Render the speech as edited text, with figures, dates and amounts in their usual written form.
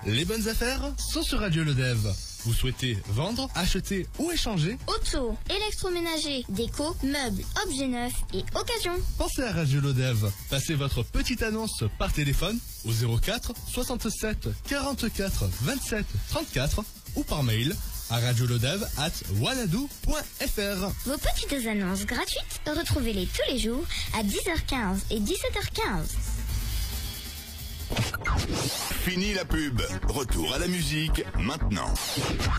Les bonnes affaires sont sur Radio Le Dev. Vous souhaitez vendre, acheter ou échanger? Auto, électroménager, déco, meubles, objets neufs et occasion. Pensez à Radio Le Dev. Passez votre petite annonce par téléphone au 04 67 44 27 34 ou par mail à radiolodev@wanadoo.fr. Vos petites annonces gratuites, retrouvez-les tous les jours à 10h15 et 17h15. Fini la pub. Retour à la musique maintenant.